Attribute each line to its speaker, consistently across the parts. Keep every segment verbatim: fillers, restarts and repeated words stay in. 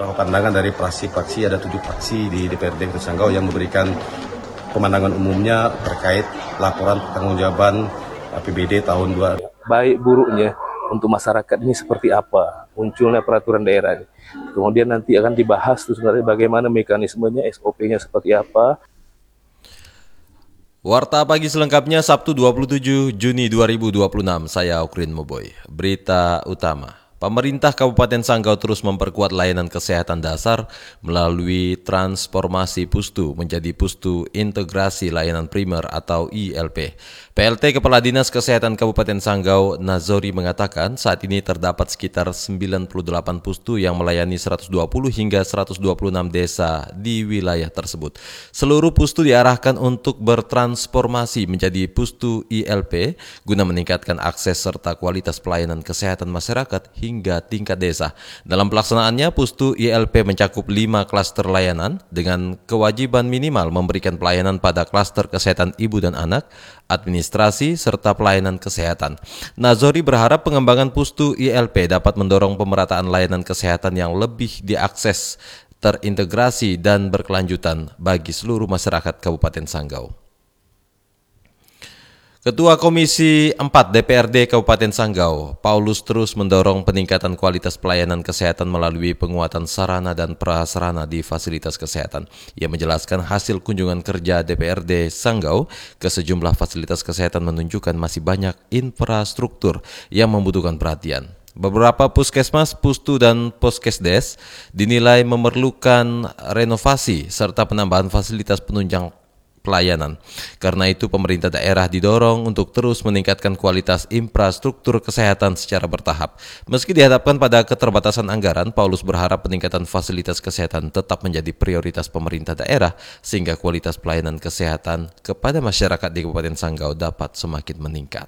Speaker 1: beberapa pandangan dari fraksi-fraksi, ada tujuh fraksi di D P R D Kota Sanggau yang memberikan pemandangan umumnya terkait laporan pertanggungjawaban A P B D tahun dua ribu.
Speaker 2: Baik buruknya untuk masyarakat ini seperti apa, munculnya peraturan daerah ini. Kemudian nanti akan dibahas tuh sebenarnya bagaimana mekanismenya, S O P-nya seperti apa.
Speaker 3: Warta Pagi selengkapnya Sabtu dua puluh tujuh Juni dua ribu dua puluh enam, saya Okrin Moboy. Berita utama. Pemerintah Kabupaten Sanggau terus memperkuat layanan kesehatan dasar melalui transformasi Pustu menjadi Pustu Integrasi Layanan Primer atau I L P. P L T Kepala Dinas Kesehatan Kabupaten Sanggau, Nazori, mengatakan saat ini terdapat sekitar sembilan puluh delapan pustu yang melayani seratus dua puluh hingga seratus dua puluh enam desa di wilayah tersebut. Seluruh pustu diarahkan untuk bertransformasi menjadi Pustu I L P guna meningkatkan akses serta kualitas pelayanan kesehatan masyarakat hingga tingkat desa. Dalam pelaksanaannya, Pustu I L P mencakup lima klaster layanan dengan kewajiban minimal memberikan pelayanan pada klaster kesehatan ibu dan anak, administrasi, serta pelayanan kesehatan. Nazori berharap pengembangan Pustu I L P dapat mendorong pemerataan layanan kesehatan yang lebih diakses, terintegrasi, dan berkelanjutan bagi seluruh masyarakat Kabupaten Sanggau. Ketua Komisi empat D P R D Kabupaten Sanggau, Paulus, terus mendorong peningkatan kualitas pelayanan kesehatan melalui penguatan sarana dan prasarana di fasilitas kesehatan. Ia menjelaskan hasil kunjungan kerja D P R D Sanggau ke sejumlah fasilitas kesehatan menunjukkan masih banyak infrastruktur yang membutuhkan perhatian. Beberapa puskesmas, pustu, dan poskesdes dinilai memerlukan renovasi serta penambahan fasilitas penunjang pelayanan. Karena itu pemerintah daerah didorong untuk terus meningkatkan kualitas infrastruktur kesehatan secara bertahap. Meski dihadapkan pada keterbatasan anggaran, Paulus berharap peningkatan fasilitas kesehatan tetap menjadi prioritas pemerintah daerah sehingga kualitas pelayanan kesehatan kepada masyarakat di Kabupaten Sanggau dapat semakin meningkat.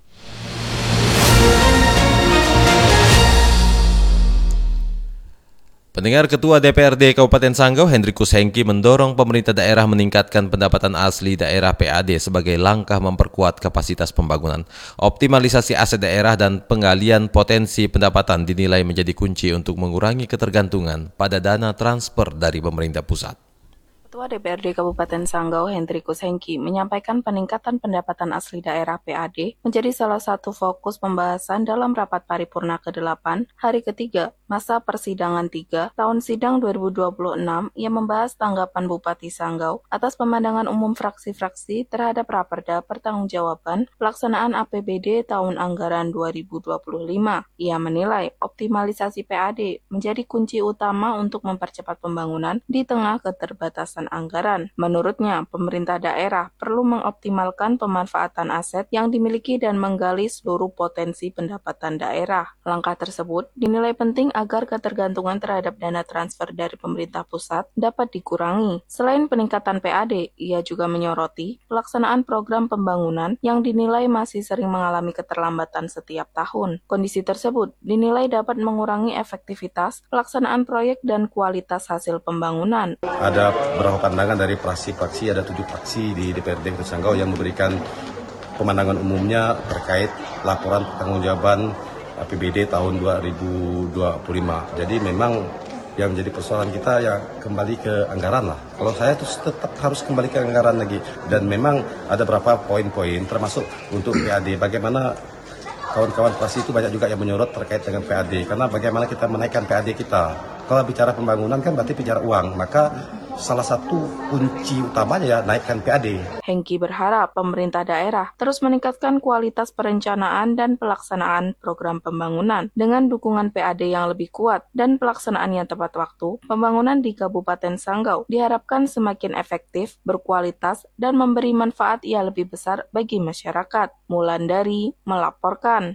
Speaker 3: Pendengar, Ketua D P R D Kabupaten Sanggau, Hendrikus Hengki, mendorong pemerintah daerah meningkatkan pendapatan asli daerah P A D sebagai langkah memperkuat kapasitas pembangunan. Optimalisasi aset daerah dan penggalian potensi pendapatan dinilai menjadi kunci untuk mengurangi ketergantungan pada dana transfer dari pemerintah pusat.
Speaker 4: Ketua D P R D Kabupaten Sanggau, Hendrikus Hengki, menyampaikan peningkatan pendapatan asli daerah P A D menjadi salah satu fokus pembahasan dalam rapat paripurna kedelapan hari ketiga masa persidangan tiga tahun sidang dua ribu dua puluh enam yang membahas tanggapan Bupati Sanggau atas pemandangan umum fraksi-fraksi terhadap Raperda Pertanggungjawaban Pelaksanaan A P B D tahun anggaran dua ribu dua puluh lima. Ia menilai optimalisasi P A D menjadi kunci utama untuk mempercepat pembangunan di tengah keterbatasan anggaran. Menurutnya, pemerintah daerah perlu mengoptimalkan pemanfaatan aset yang dimiliki dan menggali seluruh potensi pendapatan daerah. Langkah tersebut dinilai penting agar ketergantungan terhadap dana transfer dari pemerintah pusat dapat dikurangi. Selain peningkatan P A D, ia juga menyoroti pelaksanaan program pembangunan yang dinilai masih sering mengalami keterlambatan setiap tahun. Kondisi tersebut dinilai dapat mengurangi efektivitas pelaksanaan proyek dan kualitas hasil pembangunan.
Speaker 1: Ada beberapa pandangan dari fraksi-fraksi, ada tujuh fraksi di D P R D Kota Sanggau yang memberikan pemandangan umumnya terkait laporan pertanggungjawaban A P B D tahun dua ribu dua puluh lima. Jadi memang yang menjadi persoalan kita ya kembali ke anggaran lah. Kalau saya tuh tetap harus kembali ke anggaran lagi. Dan memang ada beberapa poin-poin termasuk untuk P A D. Bagaimana kawan-kawan fraksi itu banyak juga yang menyorot terkait dengan P A D. Karena bagaimana kita menaikkan P A D kita. Kalau bicara pembangunan kan berarti bicara uang. Maka salah satu kunci utamanya ya naikkan P A D.
Speaker 4: Hengki berharap pemerintah daerah terus meningkatkan kualitas perencanaan dan pelaksanaan program pembangunan dengan dukungan P A D yang lebih kuat dan pelaksanaan yang tepat waktu. Pembangunan di Kabupaten Sanggau diharapkan semakin efektif, berkualitas, dan memberi manfaat yang lebih besar bagi masyarakat. Mulandari melaporkan.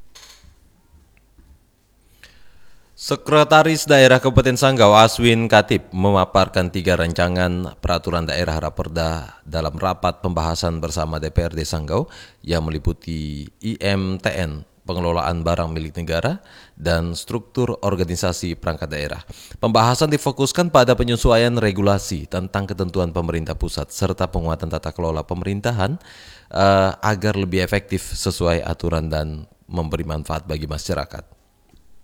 Speaker 3: Sekretaris Daerah Kabupaten Sanggau, Aswin Katib, memaparkan tiga rancangan peraturan daerah Raperda dalam rapat pembahasan bersama D P R D Sanggau yang meliputi I M T N, pengelolaan barang milik negara, dan struktur organisasi perangkat daerah. Pembahasan difokuskan pada penyesuaian regulasi tentang ketentuan pemerintah pusat serta penguatan tata kelola pemerintahan uh, agar lebih efektif sesuai aturan dan memberi manfaat bagi masyarakat.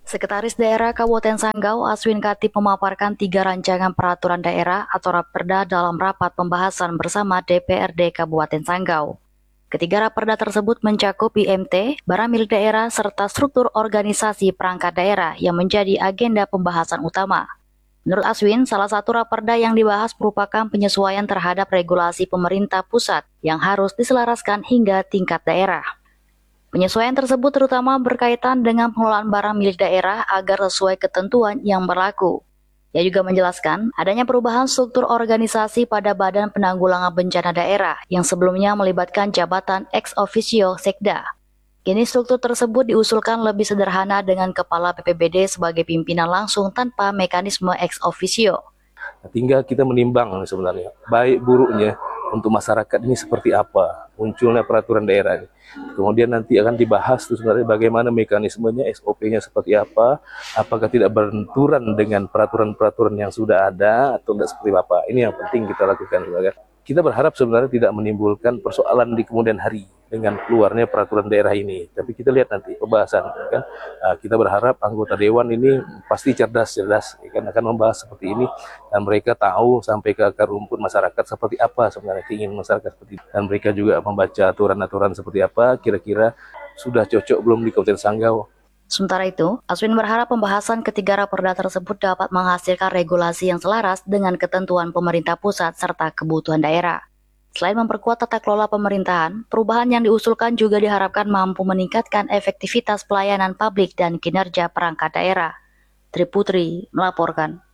Speaker 5: Sekretaris Daerah Kabupaten Sanggau, Aswin Katib, memaparkan tiga rancangan peraturan daerah atau Raperda dalam rapat pembahasan bersama D P R D Kabupaten Sanggau. Ketiga Raperda tersebut mencakup I M T, barang milik daerah, serta struktur organisasi perangkat daerah yang menjadi agenda pembahasan utama. Menurut Aswin, salah satu Raperda yang dibahas merupakan penyesuaian terhadap regulasi pemerintah pusat yang harus diselaraskan hingga tingkat daerah. Penyesuaian tersebut terutama berkaitan dengan pengelolaan barang milik daerah agar sesuai ketentuan yang berlaku. Ia juga menjelaskan adanya perubahan struktur organisasi pada Badan Penanggulangan Bencana Daerah yang sebelumnya melibatkan jabatan ex officio Sekda. Kini struktur tersebut diusulkan lebih sederhana dengan Kepala B P B D sebagai pimpinan langsung tanpa mekanisme ex officio.
Speaker 2: Tinggal kita menimbang sebenarnya baik buruknya untuk masyarakat ini seperti apa munculnya peraturan daerah ini. Kemudian nanti akan dibahas tuh sebenarnya bagaimana mekanismenya, S O P-nya seperti apa, apakah tidak berbenturan dengan peraturan-peraturan yang sudah ada atau tidak seperti apa. Ini yang penting kita lakukan sebenarnya. Kita berharap sebenarnya tidak menimbulkan persoalan di kemudian hari dengan keluarnya peraturan daerah ini. Tapi kita lihat nanti pembahasan, kan? Nah, kita berharap anggota dewan ini pasti cerdas-cerdas, kan, akan membahas seperti ini dan mereka tahu sampai ke akar rumput masyarakat seperti apa sebenarnya keinginan masyarakat seperti itu. Dan mereka juga membaca aturan-aturan seperti apa, kira-kira sudah cocok belum di Kabupaten Sanggau.
Speaker 5: Sementara itu, Aswin berharap pembahasan ketiga Raperda tersebut dapat menghasilkan regulasi yang selaras dengan ketentuan pemerintah pusat serta kebutuhan daerah. Selain memperkuat tata kelola pemerintahan, perubahan yang diusulkan juga diharapkan mampu meningkatkan efektivitas pelayanan publik dan kinerja perangkat daerah. Tri Putri melaporkan.